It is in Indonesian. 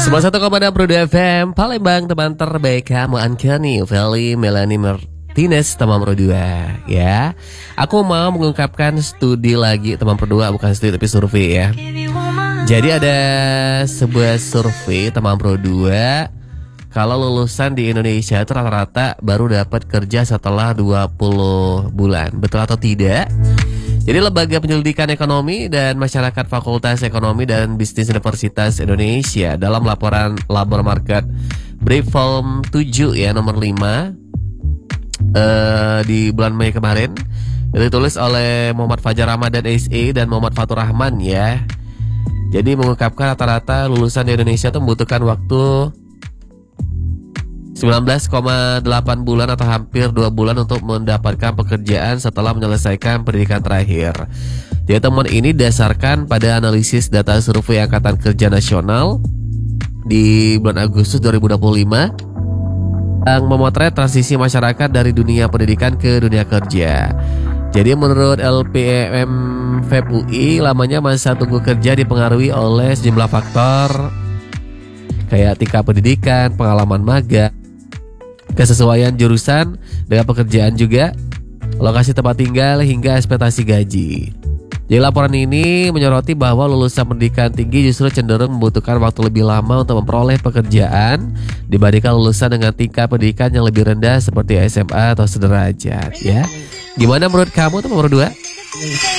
91,6 Pro FM Palembang, teman terbaik kamu. Uncanny Valley, Melanie Martinez, teman Pro 2 ya. Aku mau mengungkapkan studi lagi, teman Pro 2, bukan studi tapi survei ya. Jadi ada sebuah survei, teman Pro 2, kalau lulusan di Indonesia itu rata-rata baru dapat kerja setelah 20 bulan. Betul atau tidak? Jadi Lembaga Penyelidikan Ekonomi dan Masyarakat Fakultas Ekonomi dan Bisnis Universitas Indonesia dalam laporan Labor Market Brief Volume 7 ya, nomor 5 di bulan Mei kemarin, itu ditulis oleh Muhammad Fajar Ramadan SE dan Muhammad Fatur Rahman ya. Jadi mengungkapkan rata-rata lulusan di Indonesia itu membutuhkan waktu 19,8 bulan atau hampir 2 bulan untuk mendapatkan pekerjaan setelah menyelesaikan pendidikan terakhir. Jadi temuan ini dasarkan pada analisis data survei Angkatan Kerja Nasional di bulan Agustus 2025 yang memotret transisi masyarakat dari dunia pendidikan ke dunia kerja. Jadi menurut LPM FEB UI, lamanya masa tunggu kerja dipengaruhi oleh sejumlah faktor kayak tingkat pendidikan, pengalaman magang, kesesuaian jurusan dengan pekerjaan juga, lokasi tempat tinggal, hingga ekspektasi gaji. Jadi laporan ini menyoroti bahwa lulusan pendidikan tinggi justru cenderung membutuhkan waktu lebih lama untuk memperoleh pekerjaan dibandingkan lulusan dengan tingkat pendidikan yang lebih rendah seperti SMA atau sederajat ya. Gimana menurut kamu, teman berdua?